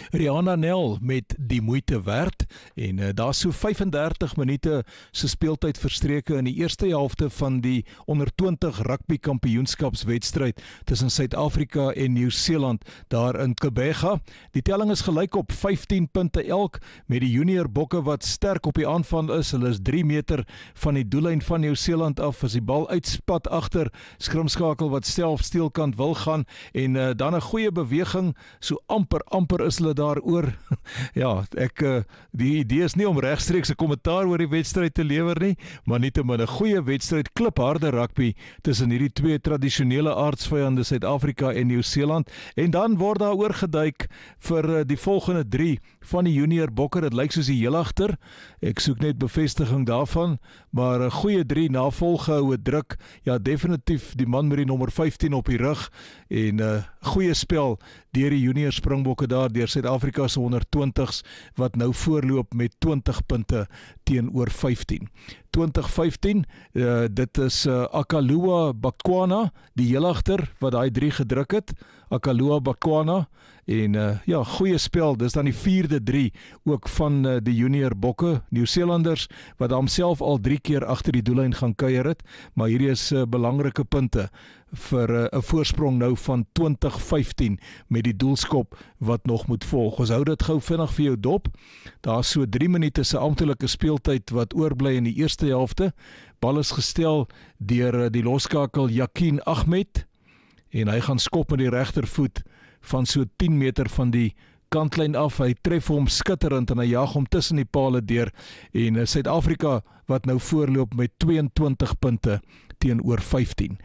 Rihanna Nel met die moeite werd en daar so 35 minute se speeltyd verstreke in die eerste helfte van die onder 20 rugby kampioenskapswedstryd tussen Suid-Afrika en Nieu-Seeland daar in Kebega. Die telling is gelyk op 15 punte elk met die junior bokke wat sterk op die aanval is. Hulle is 3 meter van die doellyn van Nieu-Seeland af as die bal uitspat agter skrimskakel wat self steelkant wil gaan en dan 'n goeie beweging, so amper is hulle daar oor. Ja, die idee is nie om regstreeks 'n kommentaar oor die wedstryd te lewer nie, maar nietemin 'n goeie wedstryd, klipharde rugby tussen hierdie twee tradisionele aardsvyande Suid-Afrika en Nieu-Seeland. En dan word daar oorgeduik vir die volgende 3 van die junior bokke. Dit lyk soos die heel agter. Ek soek net bevestiging daarvan, maar 'n goeie 3 na volgehoue druk. Ja, definitief die man met die nommer 15 op die rug en goeie spel deur die junior springbokke daar deur Suid-Afrika se 120s wat nou voorloop met 20 punte teenoor 15. 2015, dit is Akalua Bakwana, die heel agter wat daai 3 gedruk het. Akalua Bakwana en ja, goeie spel. Dis dan die 4de 3 ook van die junior bokke, Nieu-Seelanders wat homself al 3 keer agter die doellyn gaan kuier het, maar hierdie is belangrike punte vir 'n voorsprong nou van 2015 met die doelskop wat nog moet volg. Ons hou dit gou vinnig vir jou dop. Daar is so 3 minute se amptelike speeltyd wat oorbly in die eerste helfte. Bal is gestel deur die loskakel Yakin Ahmed en hy gaan skop met die regtervoet van so 10 meter van die kantlyn af. Hy tref hom skitterend en hy jaag hom tussen die pale deur en Suid-Afrika wat nou voorloop met 22 punte teenoor 15.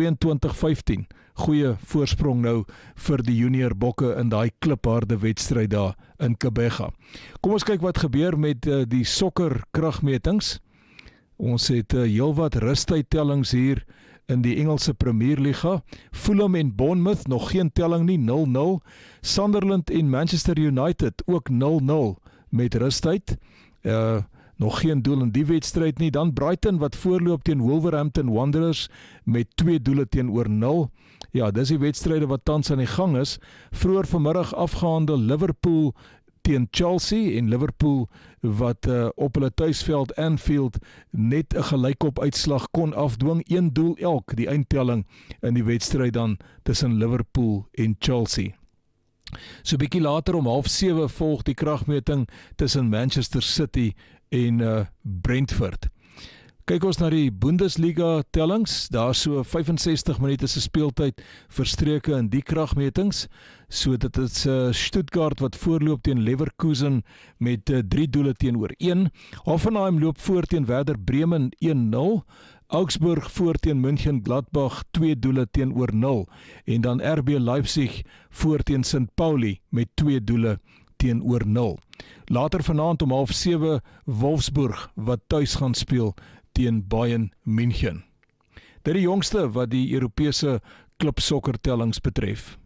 22-15, goeie voorsprong nou vir die junior bokke in daai klipharde wedstryd daar in Kebega. Kom ons kyk wat gebeur met die sokker kragmetings. Ons het heelwat rustydtellings hier in die Engelse Premierliga. Fulham en Bournemouth nog geen telling nie, 0-0. Sunderland en Manchester United ook 0-0 met rustyd. Nog geen doel in die wedstryd nie. Dan Brighton wat voorloop teen Wolverhampton Wanderers met 2 doele teenoor 0. Ja, dis die wedstryde wat tans aan die gang is. Vroeër vanmiddag afgehandel Liverpool teen Chelsea en Liverpool wat op hulle tuisveld Anfield net 'n gelykop uitslag kon afdwing, 1 doel elk, die eindtelling in die wedstryd dan tussen Liverpool en Chelsea. So bietjie later om 6:30 volg die kragmeting tussen Manchester City en Brentford. Kyk ons na die Bundesliga tellings, daar so 65 minute se speeltyd verstreke in die kragmetings. So dit is Stuttgart wat voorloop teen Leverkusen met 3 doele teenoor 1. Hoffenheim loop voor teen Werder Bremen 1-0. Augsburg voor teen Mönchengladbach 2 doele teenoor 0. En dan RB Leipzig voor teen St. Pauli met 2 doele teenoor 0. Later vanaand om 6:30 Wolfsburg wat tuis gaan speel teen Bayern München. Dit die jongste wat die Europese klipsokkertellings betref.